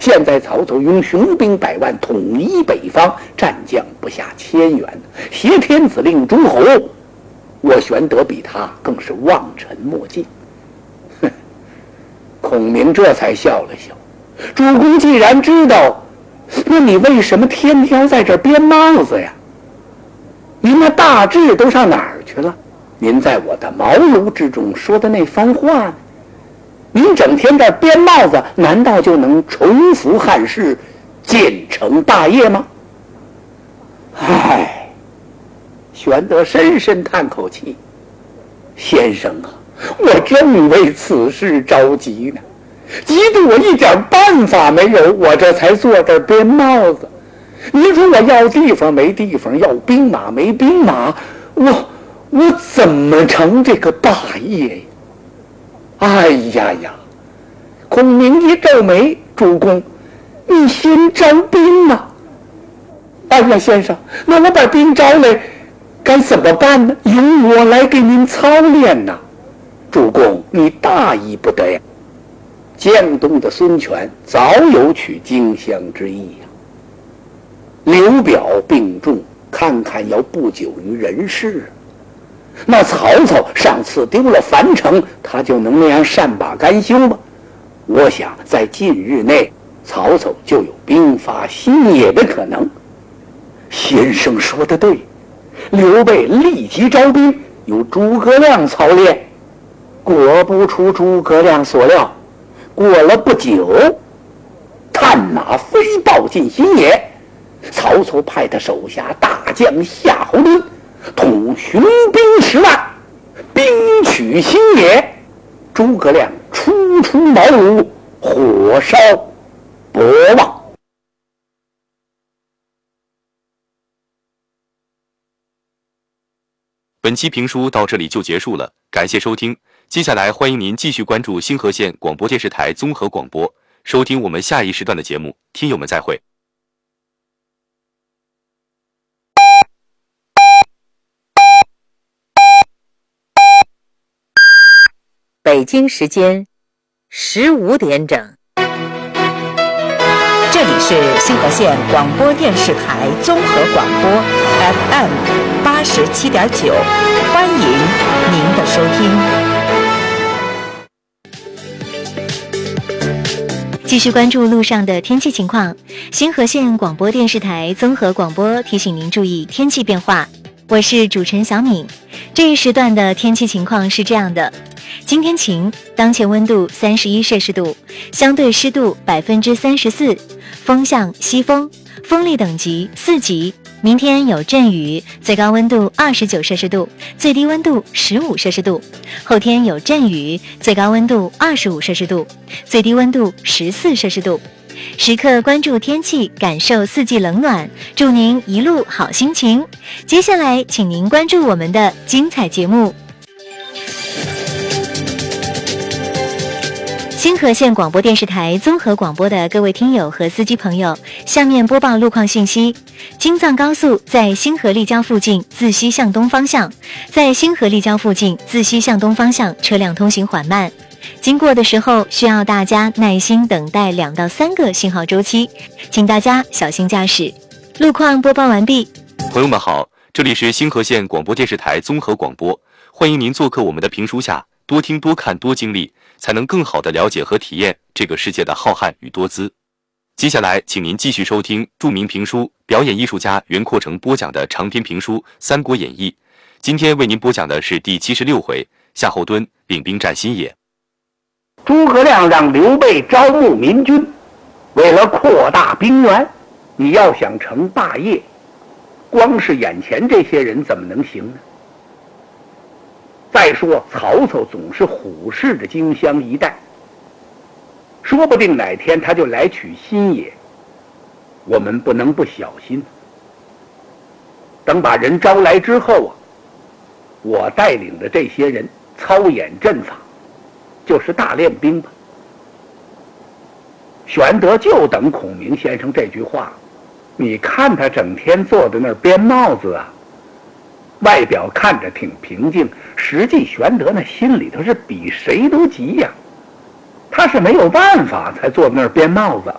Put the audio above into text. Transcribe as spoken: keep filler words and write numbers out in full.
现在曹操用雄兵百万统一北方，战将不下千员，挟天子令诸侯，我玄德比他更是望尘莫及。哼！孔明这才笑了笑，主公既然知道，那你为什么天天在这编帽子呀？您那大志都上哪儿去了？您在我的茅庐之中说的那番话呢？您整天在编帽子，难道就能重复汉室，建成大业吗？唉，玄德深深叹口气，先生啊，我正为此事着急呢，急得我一点办法没有，我这才坐这儿编帽子。你说我要地方没地方，要兵马没兵马，我我怎么成这个大业呀？哎呀呀！孔明一皱眉，主公，你先招兵啊！哎呀，先生，那我把兵招来，该怎么办呢？由我来给您操练呐！主公，你大意不得呀！江东的孙权早有取荆襄之意呀、啊。刘表病重，看看要不久于人世。那曹操上次丢了樊城，他就能那样善罢甘休吗？我想在近日内，曹操就有兵发新野的可能。先生说的对，刘备立即招兵，由诸葛亮操练。果不出诸葛亮所料，过了不久，探马飞报进新野，曹操派他手下大将夏侯惇统雄兵十万，兵取新野。诸葛亮初出茅庐，火烧博望。 本期评书到这里就结束了，感谢收听。接下来欢迎您继续关注星河县广播电视台综合广播，收听我们下一时段的节目。听友们再会。 北京时间十五点整，这里是星河县广播电视台综合广播 F M 八十七点九，欢迎您的收听。 继续关注路上的天气情况，星河县广播电视台综合广播提醒您注意天气变化。我是主持人小敏，这一时段的天气情况是这样的。今天晴，当前温度三十一摄氏度，相对湿度百分之三十四，风向西风，风力等级四级。明天有阵雨，最高温度二十九摄氏度，最低温度十五摄氏度。后天有阵雨，最高温度二十五摄氏度，最低温度十四摄氏度。时刻关注天气，感受四季冷暖，祝您一路好心情。接下来，请您关注我们的精彩节目。星河县广播电视台综合广播的各位听友和司机朋友，下面播报路况信息。京藏高速在星河立交附近自西向东方向，在星河立交附近自西向东方向车辆通行缓慢，经过的时候需要大家耐心等待两到三个信号周期，请大家小心驾驶。路况播报完毕。 朋友们好，这里是星河县广播电视台综合广播，欢迎您做客我们的评书下，多听多看多经历，才能更好地了解和体验这个世界的浩瀚与多姿。接下来请您继续收听著名评书表演艺术家袁阔成播讲的长篇评书《三国演义》。今天为您播讲的是第七十六回，夏侯惇领兵战新野。 诸葛亮让刘备招募民军，为了扩大兵源，你要想成大业，光是眼前这些人怎么能行呢？再说曹操总是虎视着荆襄一带，说不定哪天他就来取新野，我们不能不小心。等把人招来之后啊，我带领的这些人操演阵法，就是大练兵吧。玄德就等孔明先生这句话，你看他整天坐在那儿编帽子啊，外表看着挺平静，实际玄德那心里头是比谁都急呀。他是没有办法才坐在那儿编帽子，